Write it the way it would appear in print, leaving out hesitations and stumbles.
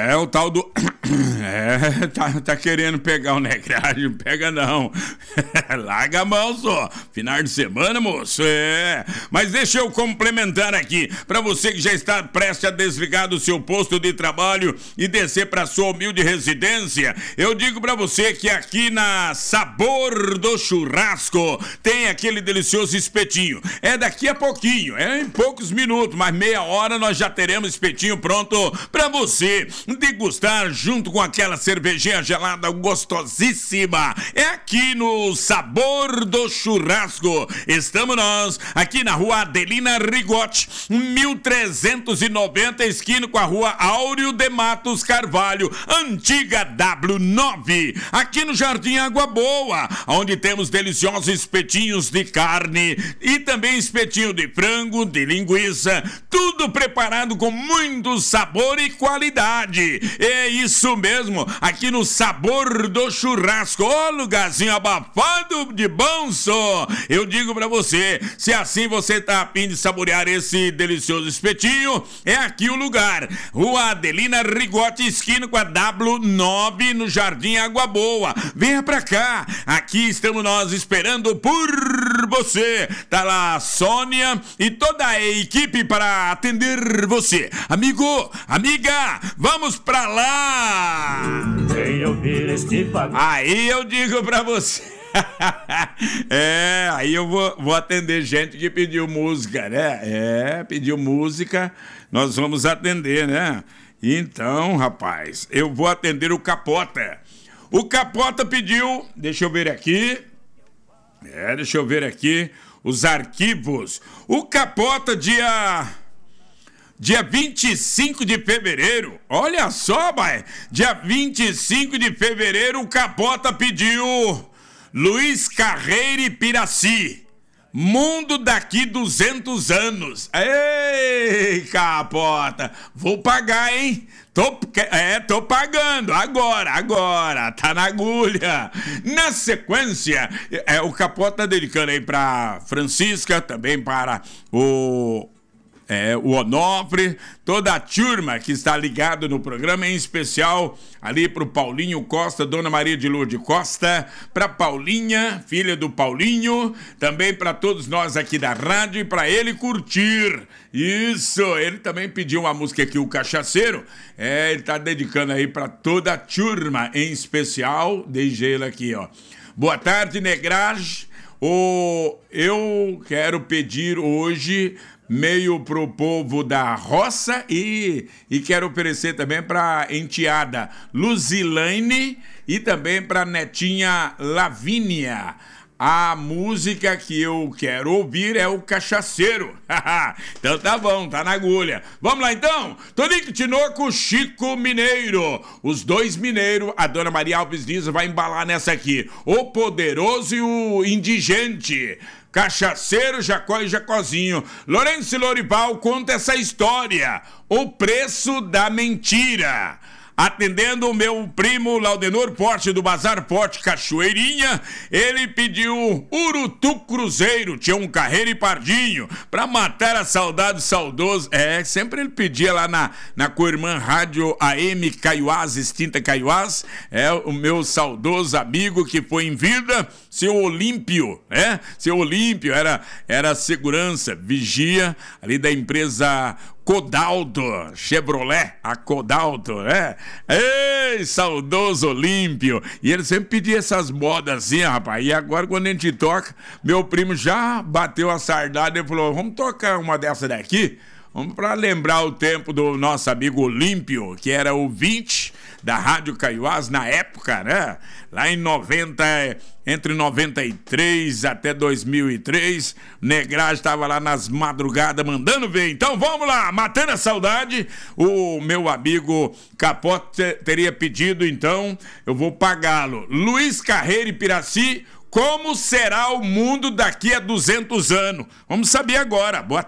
É o tal do... tá querendo pegar o Negragem, pega não. Larga a mão só. Final de semana, moço, Mas deixa eu complementar aqui, pra você que já está prestes a desligar do seu posto de trabalho e descer pra sua humilde residência, eu digo pra você que aqui na Sabor do Churrasco tem aquele delicioso espetinho. É daqui a pouquinho, em poucos minutos, mas meia hora nós já teremos espetinho pronto pra você degustar junto com aquela cervejinha gelada gostosíssima. É aqui no Sabor do Churrasco. Estamos nós aqui na rua Adelina Rigotti, 1390, esquina com a rua Áureo de Matos Carvalho, antiga W9, aqui no Jardim Água Boa, onde temos deliciosos espetinhos de carne e também espetinho de frango, de linguiça, tudo preparado com muito sabor e qualidade. É isso mesmo, aqui no Sabor do Churrasco, lugarzinho abafado de bom só. Eu digo pra você, se assim você tá a fim de saborear esse delicioso espetinho, é aqui o lugar. Rua Adelina Rigotti, esquina com a W9, no Jardim Água Boa. Venha pra cá, aqui estamos nós esperando por você. Tá lá a Sônia e toda a equipe para atender você. Amigo, amiga, vamos pra lá! Aí eu digo pra você. Aí eu vou atender gente que pediu música, né? Pediu música, nós vamos atender, né? Então, rapaz, eu vou atender o Capota. O Capota pediu, deixa eu ver aqui. Deixa eu ver aqui os arquivos. O Capota, dia 25 de fevereiro, olha só, pai, dia 25 de fevereiro o Capota pediu Luiz Carreiro e Piraci, Mundo daqui 200 anos. Ei, Capota, vou pagar, hein? Tô pagando, agora, tá na agulha. Na sequência, o Capota tá dedicando aí pra Francisca, também para o Onofre, toda a turma que está ligado no programa, em especial ali pro Paulinho Costa, Dona Maria de Lourdes Costa, pra Paulinha, filha do Paulinho, também para todos nós aqui da rádio e para ele curtir. Isso, ele também pediu uma música aqui, o Cachaceiro, ele tá dedicando aí para toda a turma, em especial, deixei ele aqui, ó. Boa tarde, Negragem. Eu quero pedir hoje meio pro povo da roça e quero oferecer também pra enteada Luzilane e também pra netinha Lavínia. A música que eu quero ouvir é o Cachaceiro. Então tá bom, tá na agulha. Vamos lá então? Tonico Tinoco, Chico Mineiro. Os dois mineiros, a Dona Maria Alves Dias vai embalar nessa aqui. O Poderoso e o Indigente. Cachaceiro, Jacó e Jacozinho. Lourenço e Lorival conta essa história. O preço da mentira. Atendendo o meu primo Laudenor Porte do Bazar Porte Cachoeirinha, ele pediu Urutu Cruzeiro, tinha um Carreiro e Pardinho, pra matar a saudade saudoso. Sempre ele pedia lá na co-irmã Rádio AM Caiuás, extinta Caiuás, o meu saudoso amigo que foi em vida, seu Olímpio, Seu Olímpio era segurança, vigia ali da empresa Codalto, Chevrolet, a Codalto, Ei, saudoso Olímpio. E ele sempre pedia essas modas assim, rapaz. E agora quando a gente toca, meu primo já bateu a sardada e falou, vamos tocar uma dessa daqui? Vamos para lembrar o tempo do nosso amigo Olímpio, que era ouvinte da Rádio Caiuás na época, né? Lá em entre 93 até 2003, Negragem estava lá nas madrugadas mandando ver. Então vamos lá, matando a saudade. O meu amigo Capota teria pedido, então eu vou pagá-lo. Luiz Carreiro e Piraci, como será o mundo daqui a 200 anos? Vamos saber agora. Boa tarde.